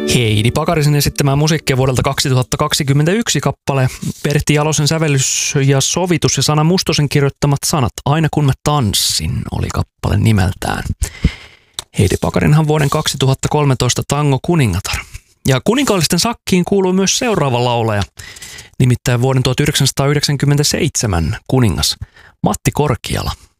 Heidi Pakarisen esittämää musiikkia vuodelta 2021 kappale. Pertti Jalosen sävellys ja sovitus ja Sanna Mustosen kirjoittamat sanat. Aina kun mä tanssin oli kappale nimeltään. Heidi Pakarinhan vuoden 2013 tango kuningatar. Ja kuninkaallisten sakkiin kuuluu myös seuraava laulaja, nimittäin vuoden 1997 kuningas Matti Korkiala.